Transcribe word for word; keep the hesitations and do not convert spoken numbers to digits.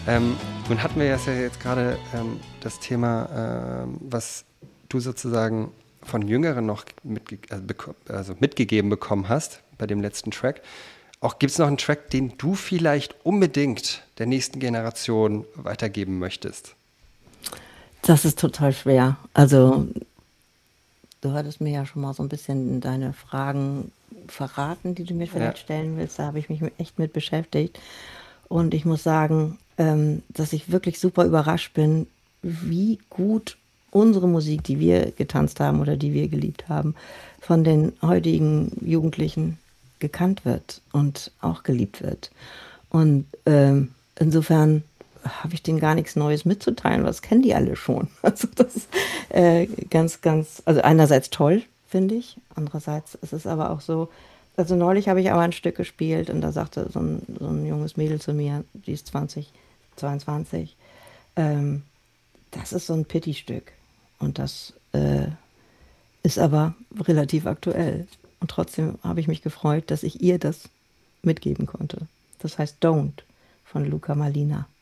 Ähm, nun hatten wir ja jetzt gerade ähm, das Thema, ähm, was du sozusagen von Jüngeren noch mitge also, also mitgegeben bekommen hast bei dem letzten Track. Auch gibt es noch einen Track, den du vielleicht unbedingt der nächsten Generation weitergeben möchtest? Das ist total schwer. Also, du hattest mir ja schon mal so ein bisschen deine Fragen verraten, die du mir Ja, vielleicht stellen willst. Da habe ich mich echt mit beschäftigt. Und ich muss sagen, ähm, dass ich wirklich super überrascht bin, wie gut unsere Musik, die wir getanzt haben oder die wir geliebt haben, von den heutigen Jugendlichen gekannt wird und auch geliebt wird. Und ähm, insofern habe ich denen gar nichts Neues mitzuteilen, was kennen die alle schon. Also das ist äh, ganz, ganz, also einerseits toll, finde ich, andererseits ist es aber auch so, also neulich habe ich aber ein Stück gespielt und da sagte so ein, so ein junges Mädel zu mir, die ist zwanzig, zweiundzwanzig, ähm, das ist so ein Pity-Stück und das äh, ist aber relativ aktuell. Und trotzdem habe ich mich gefreut, dass ich ihr das mitgeben konnte. Das heißt Don't von Luca Malina.